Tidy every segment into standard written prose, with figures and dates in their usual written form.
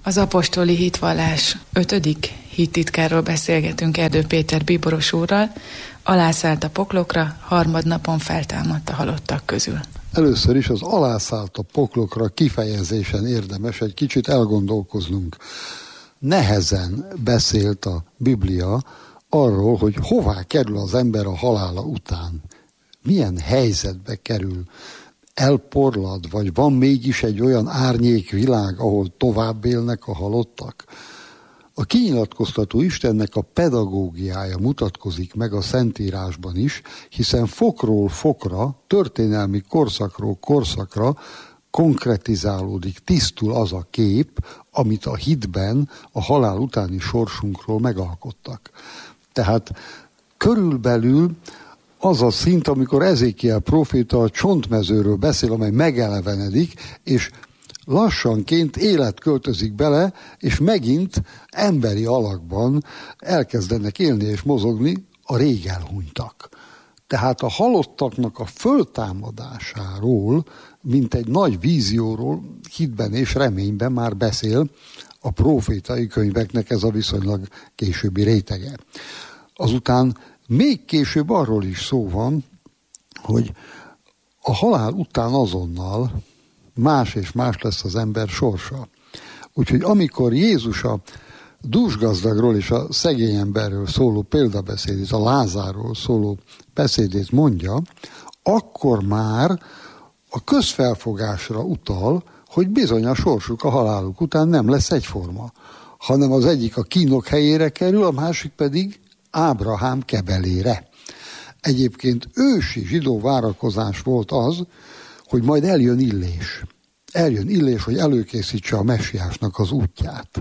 Az apostoli hitvallás 5. hittitkáról beszélgetünk Erdő Péter bíboros úrral. Alászállt a poklokra, harmadnapon feltámadt a halottak közül. Először is az alászállt a poklokra kifejezésen érdemes egy kicsit elgondolkoznunk. Nehezen beszélt a Biblia arról, hogy hová kerül az ember a halála után. Milyen helyzetbe kerül. Elporlad, vagy van mégis egy olyan árnyékvilág, ahol tovább élnek a halottak? A kinyilatkoztató Istennek a pedagógiája mutatkozik meg a Szentírásban is, hiszen fokról fokra, történelmi korszakról korszakra konkretizálódik, tisztul az a kép, amit a hitben a halál utáni sorsunkról megalkottak. Tehát körülbelül az a szint, amikor Ezékiel próféta a csontmezőről beszél, amely megelevenedik, és lassanként élet költözik bele, és megint emberi alakban elkezdenek élni és mozogni a rég elhunytak. Tehát a halottaknak a föltámadásáról, mint egy nagy vízióról, hitben és reményben már beszél a prófétai könyveknek ez a viszonylag későbbi rétege. Azután még később arról is szó van, hogy a halál után azonnal más és más lesz az ember sorsa. Úgyhogy amikor Jézus a dúsgazdagról és a szegény emberről szóló példabeszédét, a Lázárról szóló beszédét mondja, akkor már a közfelfogásra utal, hogy bizony a sorsuk a haláluk után nem lesz egyforma, hanem az egyik a kínok helyére kerül, a másik pedig Ábrahám kebelére. Egyébként ősi zsidó várakozás volt az, hogy majd eljön Illés. Eljön Illés, hogy előkészítse a messiásnak az útját.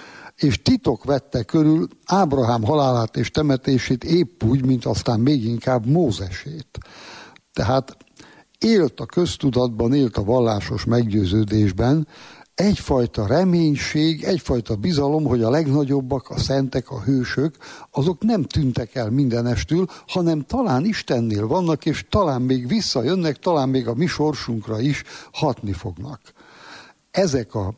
És titok vette körül Ábrahám halálát és temetését épp úgy, mint aztán még inkább Mózesét. Tehát élt a köztudatban, élt a vallásos meggyőződésben egyfajta reménység, egyfajta bizalom, hogy a legnagyobbak, a szentek, a hősök, azok nem tűntek el mindenestül, hanem talán Istennél vannak, és talán még visszajönnek, talán még a mi sorsunkra is hatni fognak. Ezek a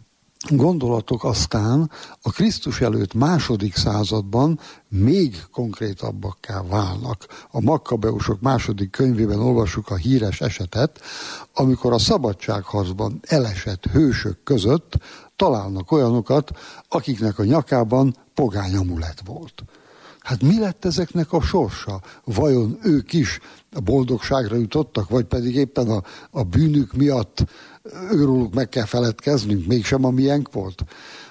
gondolatok aztán a Krisztus előtt második században még konkrétabbakká válnak. A Makkabeusok második könyvében olvassuk a híres esetet, amikor a szabadságharcban elesett hősök között találnak olyanokat, akiknek a nyakában pogány amulett volt. Hát mi lett ezeknek a sorsa? Vajon ők is a boldogságra jutottak, vagy pedig éppen a bűnük miatt őróluk meg kell feledkeznünk, mégsem a miénk volt?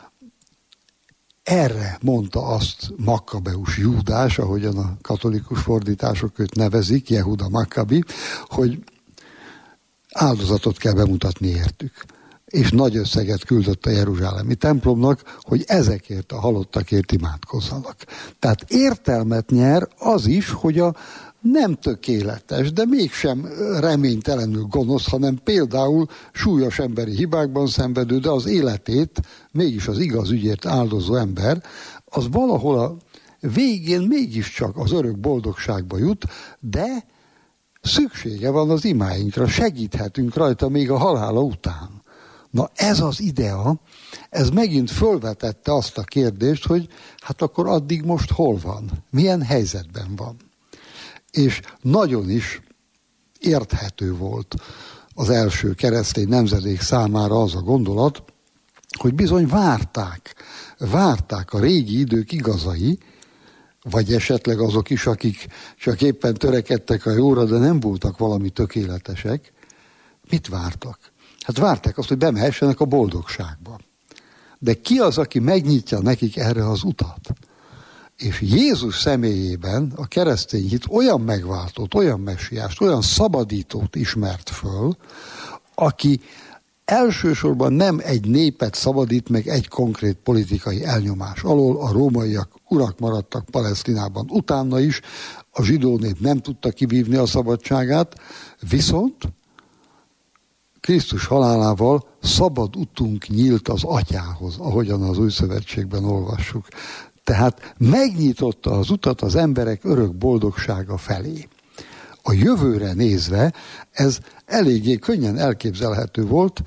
Erre mondta azt Makkabeus Júdás, ahogyan a katolikus fordítások őt nevezik, Jehuda Makkabi, hogy áldozatot kell bemutatni értük. És nagy összeget küldött a jeruzsálemi templomnak, hogy ezekért a halottakért imádkozzanak. Tehát értelmet nyer az is, hogy a nem tökéletes, de mégsem reménytelenül gonosz, hanem például súlyos emberi hibákban szenvedő, de az életét mégis az igaz ügyért áldozó ember, az valahol a végén mégiscsak az örök boldogságba jut, de szüksége van az imáinkra, segíthetünk rajta még a halála után. Na ez az idea, ez megint fölvetette azt a kérdést, hogy hát akkor addig most hol van? Milyen helyzetben van? És nagyon is érthető volt az első keresztény nemzedék számára az a gondolat, hogy bizony várták a régi idők igazai, vagy esetleg azok is, akik csak éppen törekedtek a jóra, de nem voltak valami tökéletesek. Mit vártak? Hát várták azt, hogy bemehessenek a boldogságba. De ki az, aki megnyitja nekik erre az utat? És Jézus személyében a keresztény hit olyan megváltót, olyan messiást, olyan szabadítót ismert föl, aki elsősorban nem egy népet szabadít meg egy konkrét politikai elnyomás alól, a rómaiak urak maradtak Palesztinában utána is, a zsidó nép nem tudta kivívni a szabadságát, viszont Krisztus halálával szabad utunk nyílt az Atyához, ahogyan az Új Szövetségben olvassuk. Tehát megnyitotta az utat az emberek örök boldogsága felé. A jövőre nézve ez eléggé könnyen elképzelhető volt,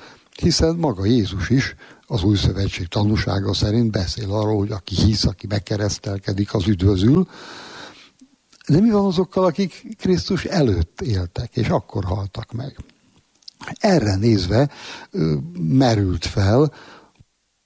hiszen maga Jézus is az Új Szövetség tanúsága szerint beszél arról, hogy aki hisz, aki megkeresztelkedik, az üdvözül. De mi van azokkal, akik Krisztus előtt éltek, és akkor haltak meg? Erre nézve merült fel